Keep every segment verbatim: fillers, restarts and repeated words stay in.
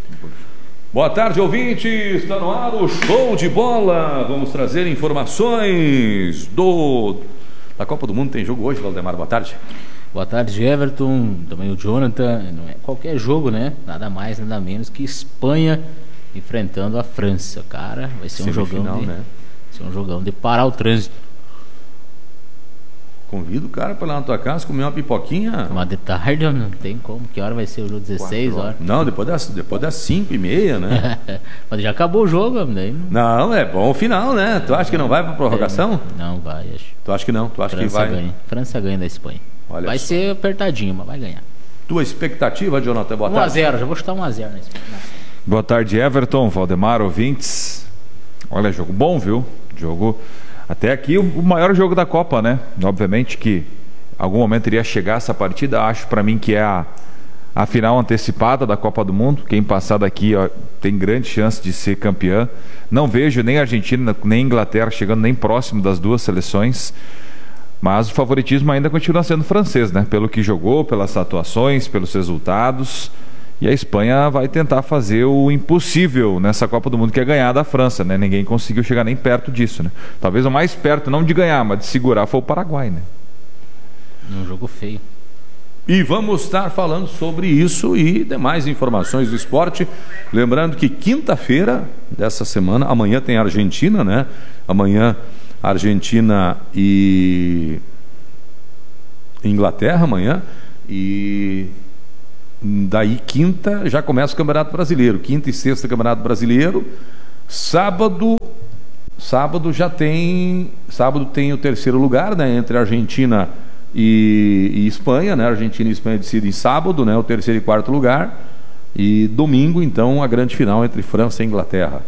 Boa tarde, ouvintes. Está no ar o Show de Bola. Vamos trazer informações do da Copa do Mundo. Tem jogo hoje, Valdemar. Boa tarde. Boa tarde, Everton. Também o Jonathan. Não é qualquer jogo, né? Nada mais, nada menos que Espanha enfrentando a França. Cara, vai ser um jogão de, né? Vai ser um jogão de parar o trânsito. Convido o cara para ir lá na tua casa comer uma pipoquinha. Mas de tarde não tem como. Que hora vai ser o jogo? dezesseis horas? Não, depois das, depois das cinco e meia, né? Mas já acabou o jogo, daí não... não, é bom o final, né? Tu acha que não vai para prorrogação? Não vai, acho. Tu acha que não? Tu acha França que vai? Ganha. França ganha da Espanha. Olha vai só. Ser apertadinho, mas vai ganhar. Tua expectativa, Jonathan? Boa tarde. um a zero, já vou chutar um a zero na Espanha. Boa tarde, Everton, Valdemar, ouvintes. Olha, jogo bom, viu? Jogo... Até aqui o maior jogo da Copa, né? Obviamente que algum momento iria chegar essa partida. Acho para mim que é a, a final antecipada da Copa do Mundo. Quem passar daqui ó, tem grande chance de ser campeã. Não vejo nem a Argentina nem a Inglaterra chegando nem próximo das duas seleções. Mas o favoritismo ainda continua sendo francês, né? Pelo que jogou, pelas atuações, pelos resultados. E a Espanha vai tentar fazer o impossível nessa Copa do Mundo, que é ganhar da França, né? Ninguém conseguiu chegar nem perto disso, né? Talvez o mais perto, não de ganhar, mas de segurar, foi o Paraguai, né? Um jogo feio. E vamos estar falando sobre isso e demais informações do esporte. Lembrando que quinta-feira dessa semana, amanhã tem Argentina, né? Amanhã Argentina e Inglaterra, amanhã. E... daí quinta já começa o Campeonato Brasileiro, quinta e sexta Campeonato Brasileiro, sábado sábado já tem sábado tem o terceiro lugar, né, entre Argentina e, e Espanha, né, Argentina e Espanha decidem em sábado, né, o terceiro e quarto lugar, e domingo então a grande final entre França e Inglaterra.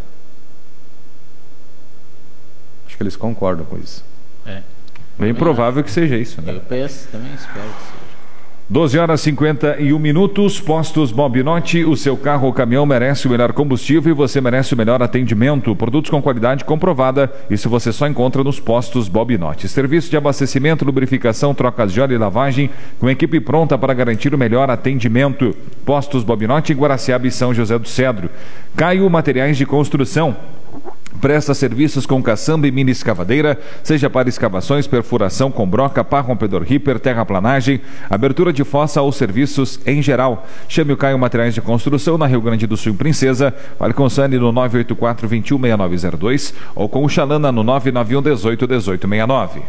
Acho que eles concordam com isso. É. Bem provável que seja isso, né? Eu penso, também espero que seja. doze horas e cinquenta e um minutos, Postos Bobinotti, o seu carro ou caminhão merece o melhor combustível e você merece o melhor atendimento. Produtos com qualidade comprovada, isso você só encontra nos Postos Bobinotti. Serviço de abastecimento, lubrificação, trocas de óleo e lavagem, com equipe pronta para garantir o melhor atendimento. Postos Bobinotti em Guaraciaba e São José do Cedro. Caio Materiais de Construção. Presta serviços com caçamba e mini escavadeira, seja para escavações, perfuração com broca, pá rompedor ripper, terraplanagem, abertura de fossa ou serviços em geral. Chame o Caio Materiais de Construção na Rio Grande do Sul, em Princesa. Fale com o Sani no nove oito quatro, dois um, seis nove zero dois ou com o Xalana no nove nove um, dezoito, dezoito sessenta e nove.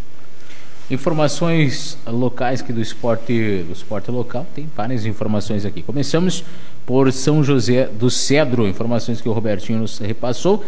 Informações locais aqui do esporte, do esporte local, tem várias informações aqui. Começamos por São José do Cedro, informações que o Robertinho nos repassou.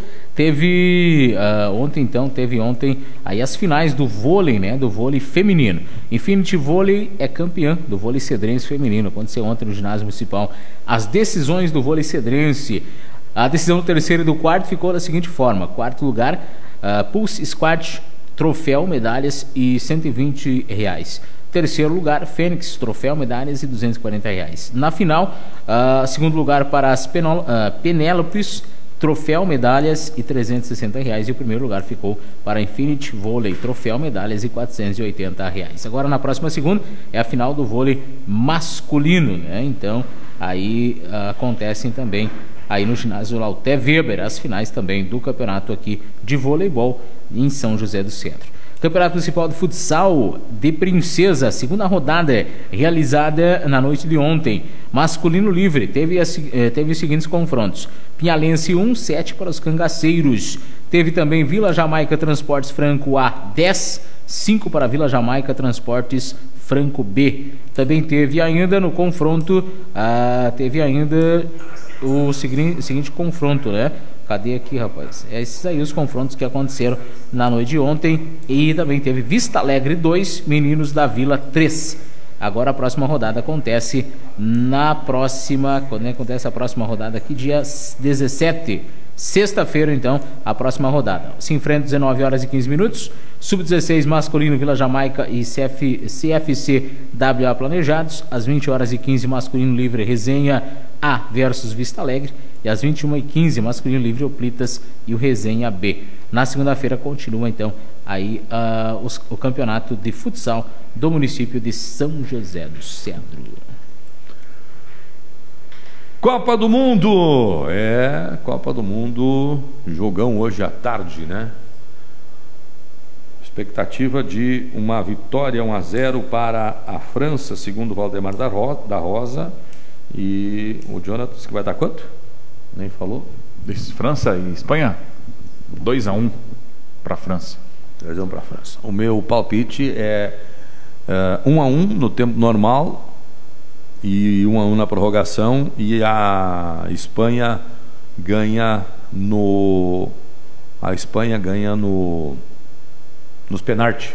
Teve uh, ontem então, teve ontem aí as finais do vôlei, né, do vôlei feminino. Infinity Vôlei é campeã do vôlei cedrense feminino, aconteceu ontem no ginásio municipal. As decisões do vôlei cedrense, a decisão do terceiro e do quarto ficou da seguinte forma: quarto lugar, uh, Pulse Squat, troféu, medalhas e cento e vinte reais. Terceiro lugar, Fênix, troféu, medalhas e duzentos e quarenta reais. Na final, uh, segundo lugar para as Penol, uh, Penélopes, troféu, medalhas e trezentos e sessenta reais. E o primeiro lugar ficou para Infinity Vôlei, troféu, medalhas e quatrocentos e oitenta reais. Agora, na próxima segunda, é a final do vôlei masculino, né? Então, aí uh, acontecem também aí no ginásio Lauté Weber, as finais também do campeonato aqui de voleibol em São José do Cedro. Campeonato Municipal de Futsal de Princesa, segunda rodada realizada na noite de ontem. Masculino livre, teve, a, teve os seguintes confrontos: Pinhalense um, sete para os Cangaceiros. Teve também Vila Jamaica Transportes Franco A dez, cinco para Vila Jamaica Transportes Franco B. Também teve ainda no confronto, ah, teve ainda o seguinte, seguinte confronto, né? Cadê aqui, rapaz? É esses aí os confrontos que aconteceram na noite de ontem. E também teve Vista Alegre dois, Meninos da Vila três. Agora a próxima rodada acontece na próxima... Quando acontece a próxima rodada aqui? Dia dezessete. Sexta-feira, então, a próxima rodada. Se enfrenta dezenove horas e quinze minutos. sub dezesseis masculino Vila Jamaica e C F, C F C W A planejados. Às vinte horas e quinze masculino livre Resenha A versus Vista Alegre. E às vinte e uma e quinze masculino livre Oplitas e o Resenha B. Na segunda-feira continua então aí uh, os, o campeonato de futsal do município de São José do Cedro. Copa do Mundo! É, Copa do Mundo, jogão hoje à tarde, né? Expectativa de uma vitória um a zero para a França, segundo o Valdemar da Rosa. E o Jonathan disse que vai dar quanto? Nem falou. França e Espanha? dois a um para a França. dois a um para a França. O meu palpite é uh, um a um no tempo normal e um a um na prorrogação, e a Espanha ganha no a Espanha ganha no nos penaltis.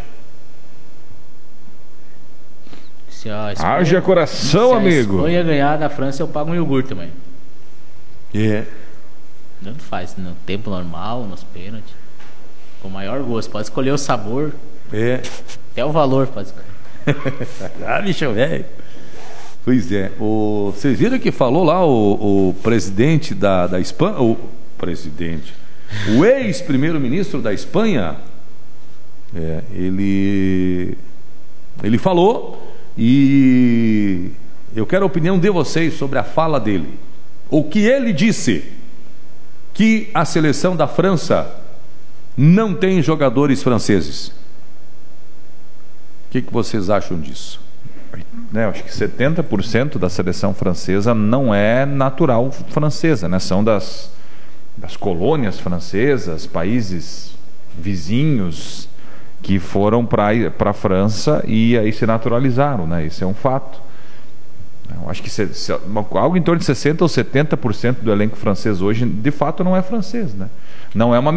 Se a Espanha, Haja coração, se a amigo. Espanha ganhar da França, eu pago um iogurte também. É. Tanto faz, no tempo normal, nos pênaltis. Com maior gosto. Pode escolher o sabor. É. Até o valor pode escolher. Ah, bicho velho. Pois é. O, vocês viram que falou lá o, o presidente da, da Espanha? O presidente. O ex-primeiro-ministro da Espanha. É, ele. Ele falou. E eu quero a opinião de vocês sobre a fala dele. O que ele disse: que a seleção da França não tem jogadores franceses. O que, que vocês acham disso? É, eu acho que setenta por cento da seleção francesa não é natural francesa, né? São das, das colônias francesas, países vizinhos que foram para a França e aí se naturalizaram, né? Isso é um fato. Eu acho que se, se, algo em torno de sessenta ou setenta por cento do elenco francês hoje, de fato, não é francês, né? Não é uma